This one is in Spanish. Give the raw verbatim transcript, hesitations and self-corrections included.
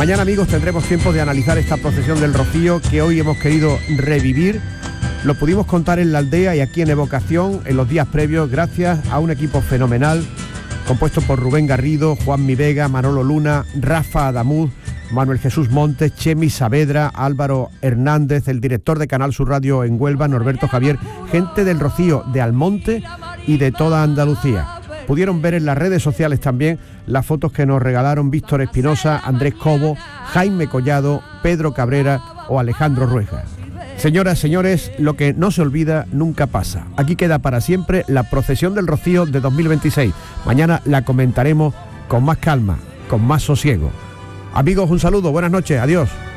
Mañana, amigos, tendremos tiempo de analizar esta procesión del Rocío que hoy hemos querido revivir. Lo pudimos contar en la aldea y aquí en Evocación en los días previos gracias a un equipo fenomenal compuesto por Rubén Garrido, Juan Mi Vega, Manolo Luna, Rafa Adamuz, Manuel Jesús Montes, Chemi Saavedra, Álvaro Hernández, el director de Canal Sur Radio en Huelva, Norberto Javier, gente del Rocío, de Almonte y de toda Andalucía. Pudieron ver en las redes sociales también las fotos que nos regalaron Víctor Espinosa, Andrés Cobo, Jaime Collado, Pedro Cabrera o Alejandro Rueja. Señoras, señores, lo que no se olvida nunca pasa. Aquí queda para siempre la procesión del Rocío de dos mil veintiséis. Mañana la comentaremos con más calma, con más sosiego. Amigos, un saludo, buenas noches, adiós.